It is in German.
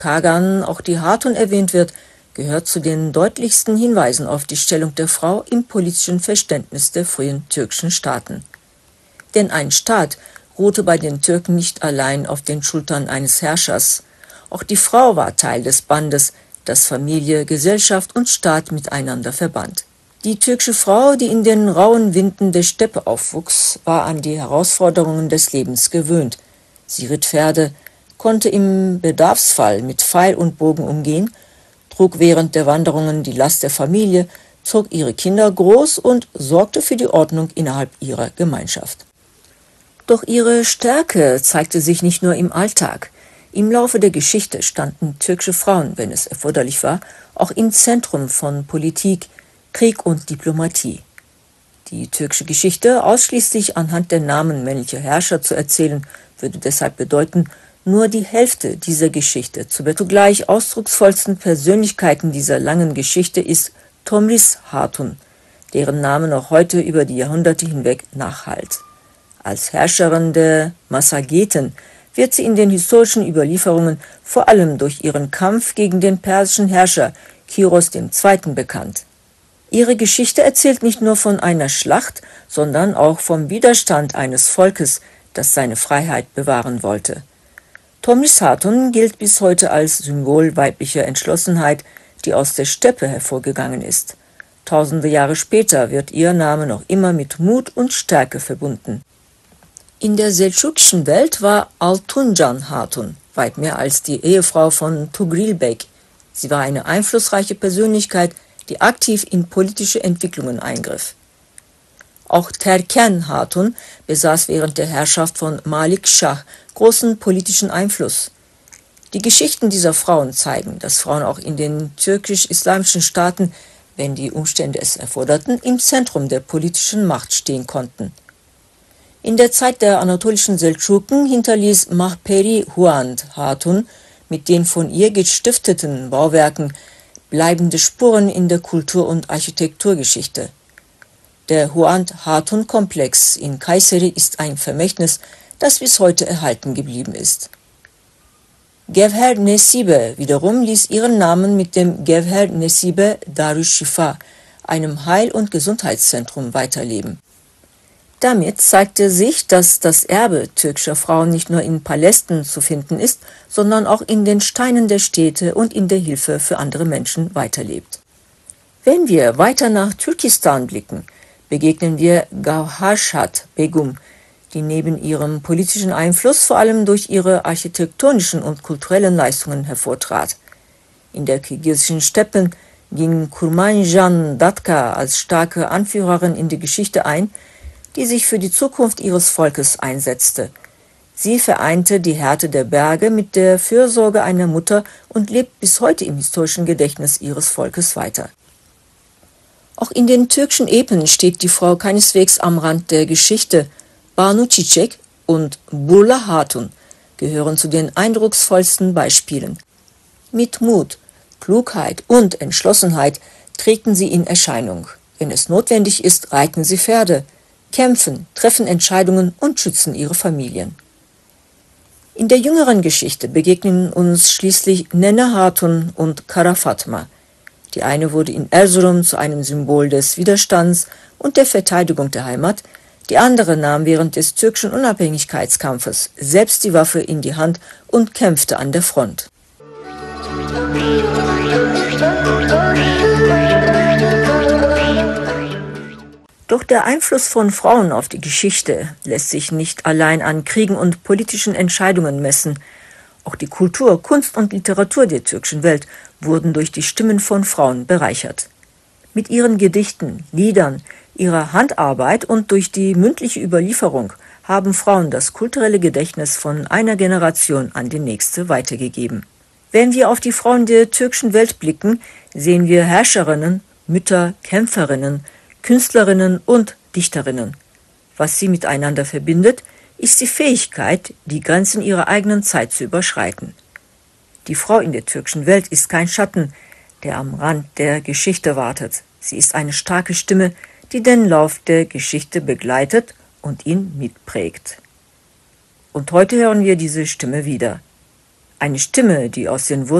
Kagan, auch die Hatun erwähnt wird, gehört zu den deutlichsten Hinweisen auf die Stellung der Frau im politischen Verständnis der frühen türkischen Staaten. Denn ein Staat ruhte bei den Türken nicht allein auf den Schultern eines Herrschers. Auch die Frau war Teil des Bandes, das Familie, Gesellschaft und Staat miteinander verband. Die türkische Frau, die in den rauen Winden der Steppe aufwuchs, war an die Herausforderungen des Lebens gewöhnt. Sie ritt Pferde, konnte im Bedarfsfall mit Pfeil und Bogen umgehen, trug während der Wanderungen die Last der Familie, zog ihre Kinder groß und sorgte für die Ordnung innerhalb ihrer Gemeinschaft. Doch ihre Stärke zeigte sich nicht nur im Alltag. Im Laufe der Geschichte standen türkische Frauen, wenn es erforderlich war, auch im Zentrum von Politik, Krieg und Diplomatie. Die türkische Geschichte ausschließlich anhand der Namen männlicher Herrscher zu erzählen, würde deshalb bedeuten, nur die Hälfte dieser Geschichte. Zur zugleich ausdrucksvollsten Persönlichkeiten dieser langen Geschichte ist Tomris Hatun, deren Name noch heute über die Jahrhunderte hinweg nachhallt. Als Herrscherin der Massageten wird sie in den historischen Überlieferungen vor allem durch ihren Kampf gegen den persischen Herrscher Kiros II. Bekannt. Ihre Geschichte erzählt nicht nur von einer Schlacht, sondern auch vom Widerstand eines Volkes, das seine Freiheit bewahren wollte. Tomris Hatun gilt bis heute als Symbol weiblicher Entschlossenheit, die aus der Steppe hervorgegangen ist. Tausende Jahre später wird ihr Name noch immer mit Mut und Stärke verbunden. In der seldschukischen Welt war Altuncan Hatun weit mehr als die Ehefrau von Tugril Bek. Sie war eine einflussreiche Persönlichkeit, die aktiv in politische Entwicklungen eingriff. Auch Terken Hatun besaß während der Herrschaft von Malik Schah großen politischen Einfluss. Die Geschichten dieser Frauen zeigen, dass Frauen auch in den türkisch-islamischen Staaten, wenn die Umstände es erforderten, im Zentrum der politischen Macht stehen konnten. In der Zeit der anatolischen Seldschuken hinterließ Mahperi Huand Hatun mit den von ihr gestifteten Bauwerken bleibende Spuren in der Kultur- und Architekturgeschichte. Der Huand Hatun Komplex in Kayseri ist ein Vermächtnis, das bis heute erhalten geblieben ist. Gevher Nesibe wiederum ließ ihren Namen mit dem Gevher Nesibe Darüş-Şifa, einem Heil- und Gesundheitszentrum, weiterleben. Damit zeigte sich, dass das Erbe türkischer Frauen nicht nur in Palästen zu finden ist, sondern auch in den Steinen der Städte und in der Hilfe für andere Menschen weiterlebt. Wenn wir weiter nach Türkistan blicken, begegnen wir Gavharshat Begum, die neben ihrem politischen Einfluss vor allem durch ihre architektonischen und kulturellen Leistungen hervortrat. In der kirgisischen Steppen ging Kurmanjan Datka als starke Anführerin in die Geschichte ein, die sich für die Zukunft ihres Volkes einsetzte. Sie vereinte die Härte der Berge mit der Fürsorge einer Mutter und lebt bis heute im historischen Gedächtnis ihres Volkes weiter. Auch in den türkischen Epen steht die Frau keineswegs am Rand der Geschichte. Banu Çiçek und Burla Hatun gehören zu den eindrucksvollsten Beispielen. Mit Mut, Klugheit und Entschlossenheit treten sie in Erscheinung. Wenn es notwendig ist, reiten sie Pferde, kämpfen, treffen Entscheidungen und schützen ihre Familien. In der jüngeren Geschichte begegnen uns schließlich Nene Hatun und Kara Fatma. Die eine wurde in Erzurum zu einem Symbol des Widerstands und der Verteidigung der Heimat, die andere nahm während des türkischen Unabhängigkeitskampfes selbst die Waffe in die Hand und kämpfte an der Front. Doch der Einfluss von Frauen auf die Geschichte lässt sich nicht allein an Kriegen und politischen Entscheidungen messen. Auch die Kultur, Kunst und Literatur der türkischen Welt wurden durch die Stimmen von Frauen bereichert. Mit ihren Gedichten, Liedern, ihrer Handarbeit und durch die mündliche Überlieferung haben Frauen das kulturelle Gedächtnis von einer Generation an die nächste weitergegeben. Wenn wir auf die Frauen der türkischen Welt blicken, sehen wir Herrscherinnen, Mütter, Kämpferinnen, Künstlerinnen und Dichterinnen. Was sie miteinander verbindet, ist die Fähigkeit, die Grenzen ihrer eigenen Zeit zu überschreiten. Die Frau in der türkischen Welt ist kein Schatten, der am Rand der Geschichte wartet. Sie ist eine starke Stimme, die den Lauf der Geschichte begleitet und ihn mitprägt. Und heute hören wir diese Stimme wieder. Eine Stimme, die aus den